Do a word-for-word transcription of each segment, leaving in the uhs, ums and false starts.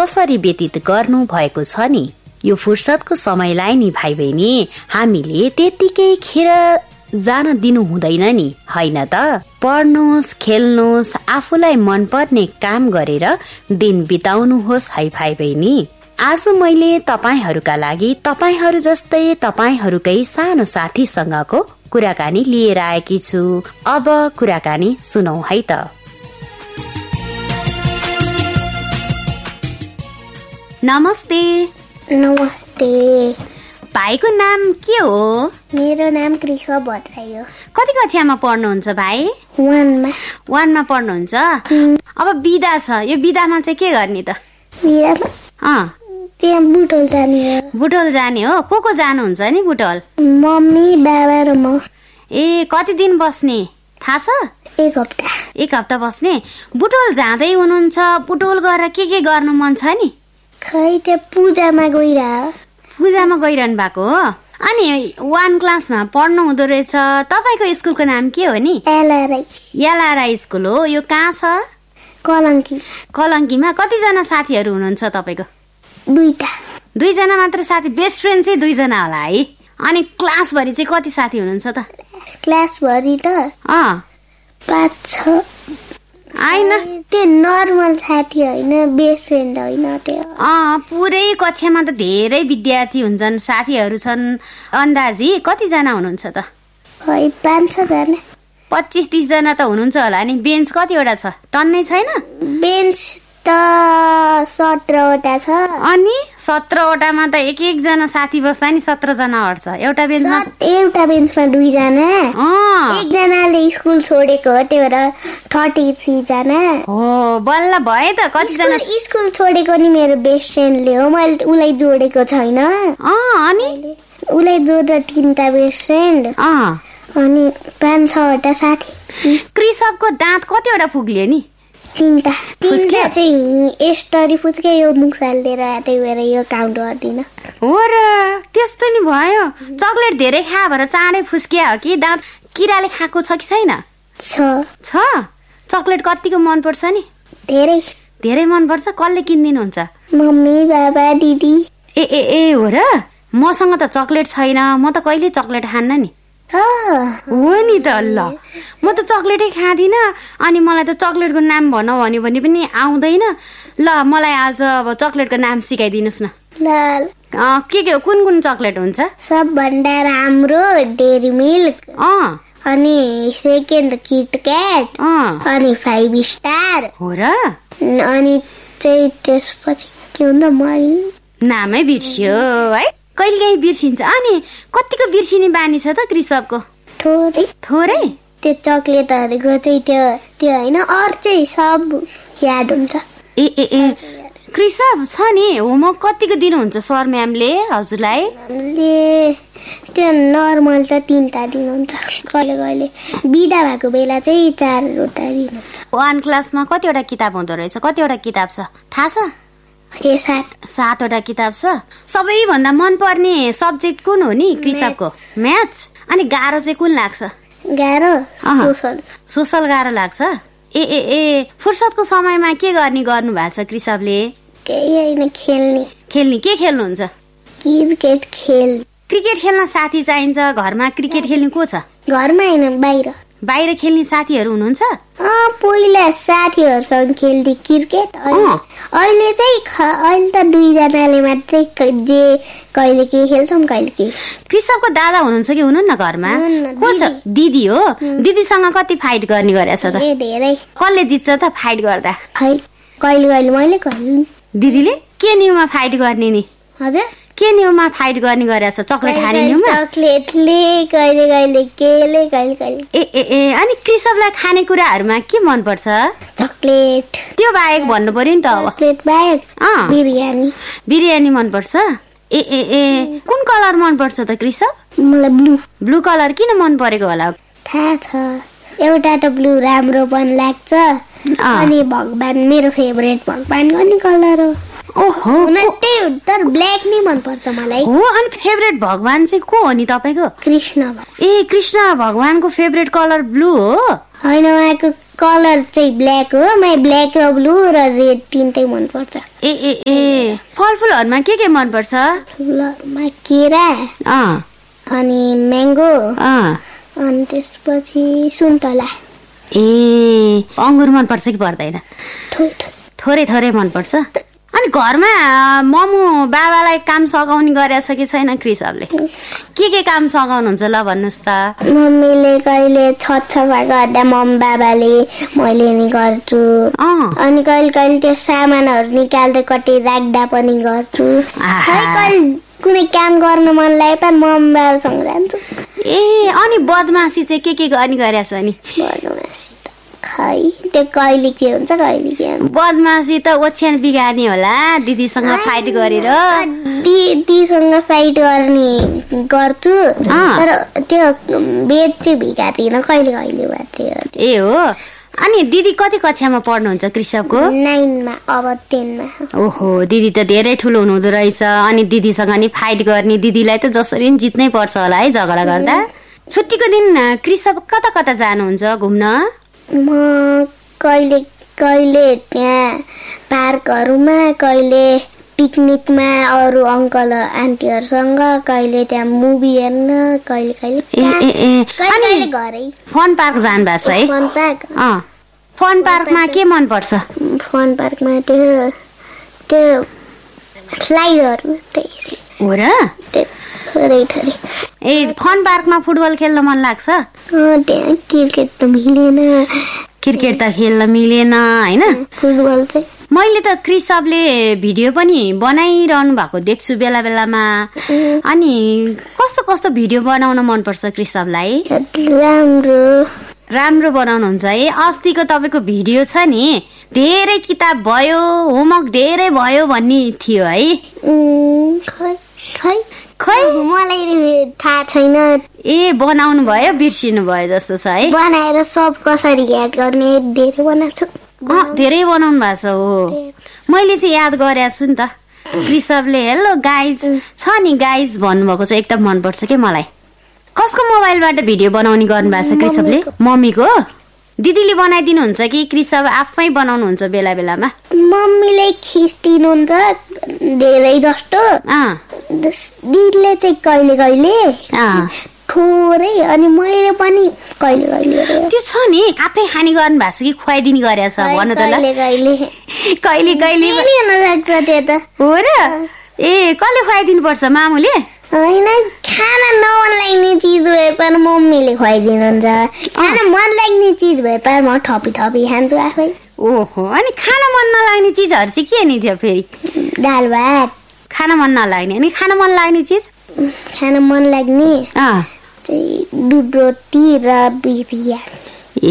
कसरी व्यतीत गर्नु भएको छ नि। यो फुर्सदको समयलाई नि भाइ बहिनी हामीले त्यतिकै खेर जान दिनु हुँदैन नि, होइन त? पढ्नुहोस्, खेल्नुहोस्, आफूलाई मनपर्ने काम गरेर दिन बिताउनुहोस् है भाइ बहिनी। आज मैले तपाईहरूका लागि तपाईहरू जस्तै तपाईहरूकै सानो साथीसँगको कुराकानी लिएर आएकी छु। अब कुराकानी सुनौ है त। नमस्ते। नमस्ते। भाइको नाम के हो? मेरो नाम कृष्ण भट्टराई हो। कति कक्षामा पढ्नुहुन्छ भाइ? वानमा। वानमा पढ्नुहुन्छ? अब बिदा छ, यो बिदामा चाहिँ के गर्ने त? बिदामा अँ त्यहाँ बुटोल जाने हो। बुटोल जाने हो? को को जानुहुन्छ नि बुटोल? मम्मी, बाबा र म। ए कति दिन बस्ने थाहा छ? एक हप्ता। एक हप्ता बस्ने। बुटोल जाँदै हुनुहुन्छ, बुटोल गएर के के गर्नु मन छ नि? खै त्यो पूजामा गइरह। पूजामा गइरहनु भएको हो? अनि वान क्लासमा पढ्नु हुँदो रहेछ। तपाईँको स्कुलको नाम के हो नि? एलआरआई। एलआरआई स्कुल हो। यो कहाँ छ? कलङ्की। कलङ्कीमा। कतिजना साथीहरू हुनुहुन्छ तपाईँको? दुईटा। दुईजना मात्र साथी? बेस्ट फ्रेन्ड चाहिँ दुईजना होला है? अनि क्लासभरि चाहिँ कति साथी हुनुहुन्छ त? क्लासभरि त अँ पाँच छ। आइन त्यो नर्मल साथी होइन, बेस्ट फ्रेन्ड होइन त्यो। अँ पुरै कक्षामा त धेरै विद्यार्थी हुन्छन्, साथीहरू छन्। अन्दाजी कतिजना हुनुहुन्छ त? खै पाँच छजना। पच्चिस तिसजना त हुनुहुन्छ होला नि। बेन्च कतिवटा छ? टन्नै छैन? बेन्च त सत्रवटा छ। अनि सत्रवटामा त एक एकजना साथी बस्दा नि सत्रजना अट्छ एउटा बेन्चमा। एउटा बेन्चमा दुईजना। एकजनाले स्कुल छोडेको हो, त्यही भएर थर्टी थ्री जना हो। बल्ल भयो त। कतिजना स्कुल छोडेको नि मेरो बेस्ट फ्रेन्डले हो, मैले उसलाई जोडेको छैन। अनि उसलाई जोडेर तिनटा बेस्ट फ्रेन्ड अनि पाँच छवटा साथी। कृषकको दाँत कतिवटा फुक्लियो नि? तिनटा। तिनटा चाहिँ एस्टरी फुच्के, यो मुक्साल दिएर त्यही भएर यो काउन्ट गर्दिन। हो र त्यस्तो नि भयो? चक्लेट धेरै खा भएर चाँडै फुस्किया हो कि दाँत किराले खाएको छ कि छैन? छ। छ? चक्लेट कतिको मन पर्छ नि? धेरै। धेरै मन पर्छ? कसले किनिदिनुहुन्छ? मम्मी, बाबा, दिदी। ए ए ए हो र? मसँग त चक्लेट छैन, म त कहिले चक्लेट खान्न नि। हो नि त। ल म त चक्लेटै खाँदिनँ। अनि मलाई त चक्लेटको नाम भन भन्यो भने पनि आउँदैन। ल मलाई आज अब चक्लेटको नाम सिकाइदिनुहोस् न। ल के के कुन कुन चक्लेट हुन्छ? सबभन्दा राम्रो डेरी मिल्क, अँ अनि सेकेन्ड किटक्याट, अनि फाइभ स्टार। हो र? अनि चाहिँ त्यसपछि के हुन्छ मैले नामै बिर्सियो है। कहिले काहीँ बिर्सिन्छ। अनि कतिको बिर्सिने बानी छ त कृषकको? थोरै। थोरै? त्यो चक्लेटहरूको चाहिँ त्यो त्यो होइन, अरू चाहिँ सब याद हुन्छ। ए ए ए कृषक छ नि, होमवर्क कतिको दिनुहुन्छ सर म्यामले हजुरलाई? त्यो नर्मल त तिनवटा दिनुहुन्छ, कहिले कहिले बिदा भएको बेला चाहिँ चारवटा दिनुहुन्छ। वान क्लासमा कतिवटा किताब हुँदो रहेछ? कतिवटा किताब छ थाहा छ? ए सात। सातवटा किताब छ। सबैभन्दा मनपर्ने सब्जेक्ट कुन हो नि कृषकको? म्याथ्स। अनि गाह्रो चाहिँ कुन लाग्छ? गाह्रो सोसल। सोसल गाह्रो लाग्छ? ए ए ए फुर्सदको समयमा के गर्ने गर्नु भएको छ कृषकले? केही होइन, खेल्ने। खेल्ने? के खेल्नुहुन्छ? क्रिकेट खेल। क्रिकेट खेल्न साथी चाहिन्छ। घरमा क्रिकेट खेल्ने को छ? घरमा होइन, बाहिर। बाहिर खेल्ने साथीहरू हुनुहुन्छ? अँ पहिला साथीहरूसँग खेल्थे क्रिकेट। अहिले चाहिँ अहिले त दुईजनाले मात्रै जे कहिले के खेल्छौँ कहिले के। कृषकको दादा हुनुहुन्छ कि हुनुहुन्न घरमा? को छ? दिदी हो। दिदीसँग कति फाइट गर्ने गरेछ त? धेरै। कसले जित्छ त फाइट गर्दा? कहिले कहिले मैले कहिले। दिदीले के न्युमा फाइट गर्ने नि? हजुर के न्युमा फाइट गर्ने गरेछ? चक्लेट खाने न्युमा? चक्लेटले कहिले कहिले केले कहिले कहिले। ए ए ए अनि कृषकलाई खाने कुराहरूमा के मन पर्छ? चक्लेट। त्यो बाहेक भन्नु पर्यो नि त अब। चक्लेट बाहेक बिरयानी। बिरयानी मन पर्छ? ए ए ए कुन कलर मन पर्छ त कृषक? मलाई ब्लू। ब्लू कलर किन मन परेको होला? थाहा छ, एउटा त ब्लू राम्रो पनि लाग्छ, अनि भगवान मेरो फेभरेट भगवानको नि कलर हो। ओहो त्यही तर ब्ल्याक नै मन पर्छ मलाई। हो अनि फेभरेट भगवान चाहिँ को हो नि तपाईँको? कृष्ण। ए कृष्ण भगवानको फेभरेट कलर ब्लू हो? होइन, उहाँको कलर चाहिँ ब्ल्याक हो मलाई ब्ल्याक र ब्लू र रेड तिनटै मनपर्छ ए ए ए फलफुलहरुमा के के मनपर्छ फलफुलहरुमा केरा अ अनि म्याङ्गो अ अनि त्यसपछि सुन्तला ए अंगुर मनपर्छ कि पर्दैन थोरै थोरै मनपर्छ अनि घरमा ममु बाबालाई काम सघाउने गरेछ कि छैन क्रिसबले के के काम सघाउनुहुन्छ ल भन्नुस् त मम्मीले कहिले छत सफा गर्दा मम बाबाले मैले नि गर्छु अनि कहिले कहिले त्यो सामानहरु निकाल्दै कतै राख्दा पनि गर्छु कहिले कुनै काम गर्न मन लागे पनि मम बाबासँग जान्छु ए अनि बदमासी चाहिँ के के गर्ने गरेछ नि बदमासी खै त्यो कहिले के हुन्छ कहिले के हुन्छ बदमासी त ओछ्यान बिगार्ने होला दिदीसँग फाइट गरेर दिदीसँग फाइट गर्ने गर्छु तर त्यो बेड चाहिँ बिगार्दिन कहिले कहिले मात्रै ए हो अनि दिदी कति कक्षामा पढ्नुहुन्छ कृषकको नाइनमा अब टेनमा ओहो दिदी त धेरै ठुलो हुनुहुँदो रहेछ अनि दिदीसँग नि फाइट गर्ने दिदीलाई त जसरी नि जित्नै पर्छ होला है झगडा गर्दा छुट्टीको दिन कृषक कता कता जानुहुन्छ घुम्न म कहिले कहिले त्यहाँ पार्कहरुमा कहिले पिकनिकमा अरू अंकल आन्टीहरुसँग कहिले त्यहाँ मुभी हेर्न कहिले कहिले कहिले घरै फन पार्क जानु भएको छ है फन पार्क अ फन पार्कमा के मन पर्छ फन पार्कमा त्यो त्यो स्लाइडहरु त्यही हो र थोरै थोरै ए फन पार्कमा फुटबल खेल्न मन लाग्छ अ त्यहाँ क्रिकेट त मिलेन क्रिकेट त खेल्न मिलेन हैन फुटबल चाहिँ मैले त क्रिसबले भिडियो पनि बनाइरहनु भएको देख्छु बेला बेलामा अनि कस्तो कस्तो भिडियो बनाउन मन पर्छ क्रिसबलाई राम्रो राम्रो बनाउनुहुन्छ है अस्तिको तपाईको भिडियो छ नि धेरै किताब भयो होमवर्क धेरै भयो भन्ने थियो है खै खै खै मलाई थाहा छैन ए बनाउनु भयो बिर्सिनु भयो जस्तो छ है बनाएर सब कसरी याद गर्ने धेरै बनाछु अ धेरै बनाउनु भएको छ हो मैले चाहिँ याद गरेको छु नि त क्रिसबले हेलो गाइज छ नि गाइज भन्नुभएको चाहिँ एकदम मन पर्छ के मलाई कसको मोबाइलबाट भिडियो बनाउने गर्नु भएको छ क्रिसबले मम्मीको दिदीले बनाइदिनुहुन्छ कि क्रिसब आफै बनाउनुहुन्छ बेला बेलामा मम्मीले खिच्दिनुहुन्छ धेरै जस्तो दिदीले चाहिँ कहिले कहिले थोरै अनि मैले पनि कहिले कहिले त्यो छ नि आफै खाने गर्नु भएको छ कि खुवाइदिने गरेछ भन्नु त ल कहिले कहिले कहिले त्यो त हो र ए कसले खुवाइदिनु पर्छ मामुले होइन खाना नमन लाग्ने चिज भए पनि मम्मीले खुवाइदिनुहुन्छ खाना मन लाग्ने चिज भए पनि म थपी थपी खान्छु आफै ओहो अनि खाना मन नलाग्ने चिजहरू चाहिँ के नि थियो फेरि दाल भात खाना मन नलाग्ने अनि खाना मन लाग्ने चिज खाना मन लाग्ने चाहिँ दुध रोटी र बिरयानी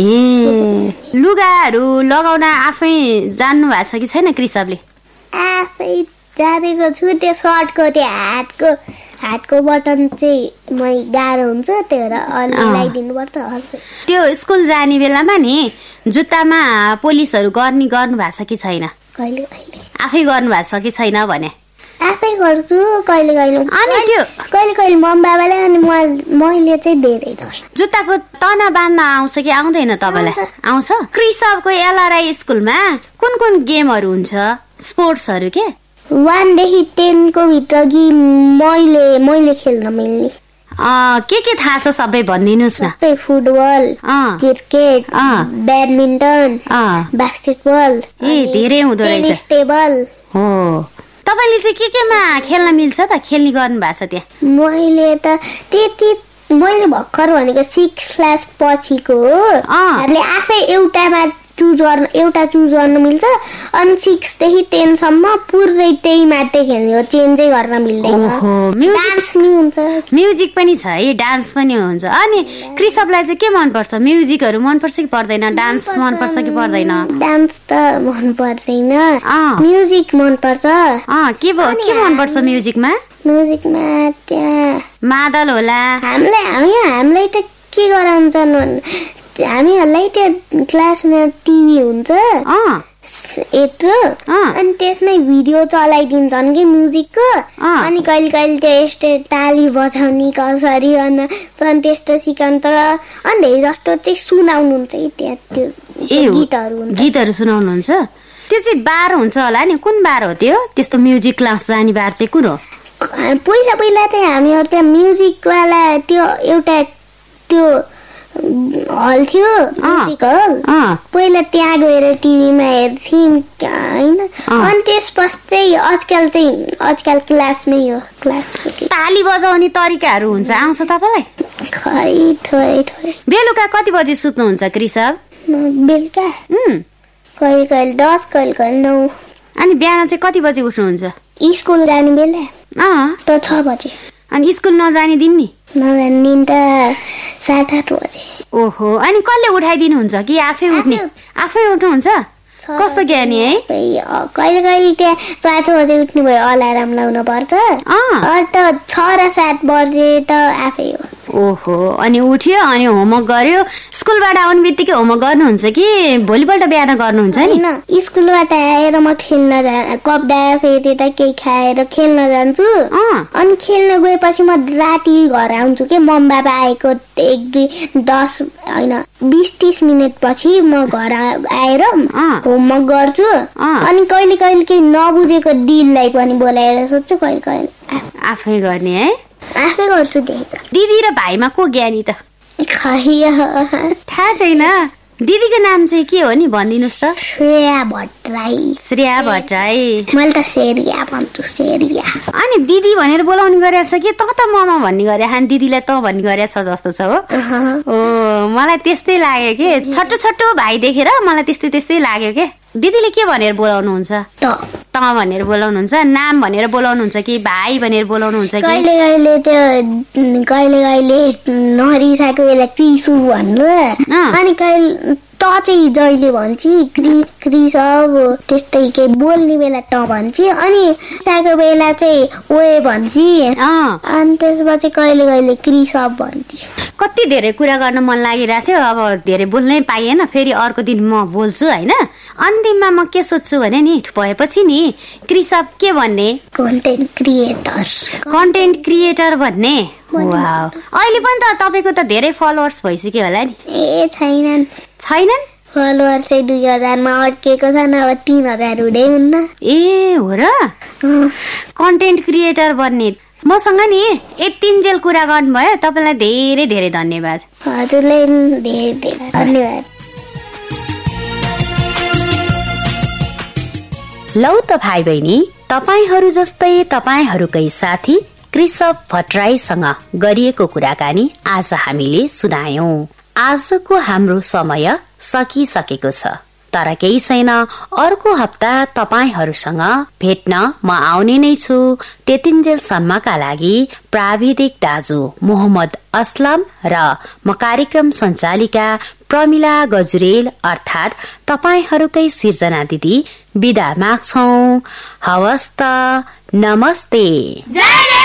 ए लुगाहरू लगाउन आफै जान्नु भएको छ कि छैन क्रिसबले आफै जानेको छु त्यो सर्टको त्यो हातको हातको बटन चाहिँ मै गाह्रो हुन्छ त्यही भएर अलि लगाइदिनु पर्छ त्यो स्कुल जाने बेलामा नि जुत्तामा पोलिसहरू गर्ने गर्नु भएको छ कि छैन कहिले कहिले आफै गर्नु भएको छ कि छैन भने आफै गर्छु कहिले कहिले अनि त्यो कहिले कहिले मम बाबाले अनि मैले चाहिँ धेरै जस्तो जुत्ताको तना बाँध्न आउँछ कि आउँदैन तपाईँलाई आउँछ क्रिसबको एलआरआई स्कुलमा कुन कुन गेमहरू हुन्छ स्पोर्ट्सहरू के वानदेखि टेनको भित्र कि मैले मैले खेल्न मिल्ने के के थाहा छ सबै भनिदिनुहोस् न सबै फुटबल क्रिकेट ब्याडमिन्टन बास्केटबल ए धेरै हुँदो रहेछ टेबल हो तपाईले चाहिँ के केमा खेल्न मिल्छ त खेल्ने गर्नु भएको छ त्यहाँ मैले त त्यति मैले भर्खर भनेको सिक्स क्लास पछिको हो हामीले आफै एउटामा चुज गर्न एउटा चुज गर्न मिल्छ अनि सिक्सदेखि टेनसम्म पुरै त्यही मात्रै खेल्ने हो चेन्जै गर्न मिल्दैन डान्स नि हुन्छ म्युजिक पनि छ है डान्स पनि हुन्छ अनि क्रिसबलाई चाहिँ के मनपर्छ म्युजिकहरू मनपर्छ कि पर्दैन डान्स मनपर्छ कि पर्दैन डान्स त मन पर्दैन म्युजिक मनपर्छ के के मनपर्छ म्युजिकमा म्युजिकमा त्यहाँ मादल होला हामीलाई हामीलाई त के गराउँछन् हामीहरूलाई त्यो क्लासमा टिभी हुन्छ यत्रो अनि त्यसमै भिडियो चलाइदिन्छन् कि म्युजिकको अनि कहिले कहिले त्यो यस्तो ताली बजाउने कसरी अनि त्यस्तो सिकाउँछ अनि धेरै जस्तो चाहिँ सुनाउनुहुन्छ कि त्यहाँ त्यो गीतहरू गीतहरू सुनाउनुहुन्छ? त्यो चाहिँ बार हुन्छ होला नि, कुन बार हो त्यो? त्यस्तो म्युजिक क्लास जाने बार चाहिँ कुन हो? पहिला पहिला चाहिँ हामीहरू त्यहाँ म्युजिकवाला त्यो एउटा त्यो हल थियो, म्युजिक हल। पहिला त्यहाँ गएर टिभीमा हेर्थ्यौँ होइन। अनि त्यसपछि आजकल चाहिँ आजकल क्लासमै हो। क्लास ताली बजाउने तरिकाहरू हुन्छ, आउँछ तपाईँलाई? खै थोरै थोरै। बेलुका कति बजी सुत्नुहुन्छ कृषक? बेलुका कहिले कहिले दस कहिले कहिले नौ। अनि बिहान चाहिँ कति बजी उठ्नुहुन्छ? स्कुल जाने बेला त छ बजे। अनि स्कुल नजाने दिन नि? नजाने दिन त सात आठ बजे। ओहो, अनि कसले उठाइदिनुहुन्छ कि आफै उठ्ने? आफै उठ्नुहुन्छ? कस्तो ज्ञानी है। कहिले कहिले त्यहाँ पाँच बजे उठ्ने भयो, अलार्म लाउन पर्छ। त छ र सात बजे त आफै हो। ओहो, अनि उठ्यो अनि होमवर्क गर्यो। स्कुलबाट आउने बित्तिकै होमवर्क गर्नुहुन्छ कि भोलिपल्ट बिहान गर्नुहुन्छ नि? स्कुलबाट आएर म खेल्न जा कपडा फेरि त केही खाएर खेल्न जान्छु। अनि खेल्न गएपछि म राति घर आउँछु कि मम बाबा आएको एक दुई दस होइन बिस तिस मिनट पछि म घर आएर होमवर्क गर्छु। अनि कहिले कहिले केही नबुझेको दिदीलाई पनि बोलाएर सोध्छु, कहिले कहिले आफै गर्ने है। आफै गर्छु। दिदी र भाइमा को ज्ञानी त? थाहा छैन। दिदीको नाम चाहिँ के हो नि भनिदिनुहोस् त? श्रेया भट्टराई। श्रेया भट्टराई। मैले त सेरिया भन्छु, सेरिया। अनि दिदी भनेर बोलाउने गरेछ कि त त ममा भन्ने गरे? अनि दिदीलाई त भन्ने गरेछ जस्तो छ हो। ओ, मलाई त्यस्तै लाग्यो कि छोटो छोटो भाइ देखेर मलाई त्यस्तै त्यस्तै लाग्यो कि। दिदीले के भनेर बोलाउनुहुन्छ? त त भनेर बोलाउनुहुन्छ? नाम भनेर बोलाउनुहुन्छ कि भाइ भनेर बोलाउनुहुन्छ कि? कहिले कहिले त्यो कहिले कहिले नरिसाएको बेला क्रिसु भन्नु। अनि कहिले त चाहिँ जहिले भन्छ, क्रि क्रिस अब त्यस्तै के बोल्ने बेला त भन्छ। अनि साको बेला चाहिँ ओए भन्छ। अनि त्यसपछि कहिले कहिले क्रिस अब भन्छ। कति धेरै कुरा गर्न मन लागिरहेको थियो, अब धेरै बोल्नै पाइएन। फेरि अर्को दिन म बोल्छु होइन। अन्तिममा म के सोध्छु भने नि भएपछि नि क्रिसअप के भन्ने? Content creator. कन्टेन्ट क्रिएटर भन्ने। वाउ, अहिले पनि त तपाईँको त धेरै फलोवर्स भइसक्यो होला नि? ए छैनन्। छैनन्? फलोवर चाहिँ दुई हजारमा अड्केको छ, नभए तिन हजार हुँदै हुन्न। ए हो र? कन्टेन्ट क्रिएटर बन्ने मसँग नि यतिन्जेल कुरा गर्नुभयो, तपाईँलाई धेरै धेरै धन्यवाद। हजुरलाई धेरै धेरै धन्यवाद। लौ त भाइ बहिनी, तपाईहरू जस्तै तपाईहरूकै साथी कृषक भट्टराईसँग गरिएको कुराकानी आज हामीले सुनायौं। आजको हाम्रो समय सकिसकेको छ, तर केही छैन, अर्को हप्ता तपाईहरूसँग भेट्न म आउने नै छु। त्यतिन्जेलसम्मका लागि प्राविधिक दाजु मोहम्मद असलम र म कार्यक्रम सञ्चालिका प्रमिला गजुरेल अर्थात तपाईहरूकै सिर्जना दिदी बिदा माग्छौं। हवस् त, नमस्ते।